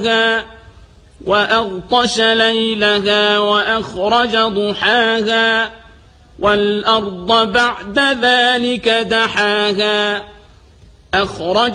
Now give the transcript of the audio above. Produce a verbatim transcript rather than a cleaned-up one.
وأغطش ليلها وأخرج ضحاها والأرض بعد ذلك دحاها أخرج